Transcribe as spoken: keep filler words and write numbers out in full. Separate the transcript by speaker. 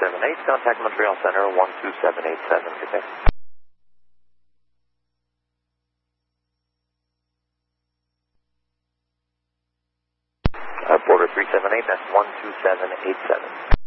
Speaker 1: seven eight, contact Montreal Center one two seven eight seven. Good day. Uh, Porter three seven eight, that's one two seven eight seven.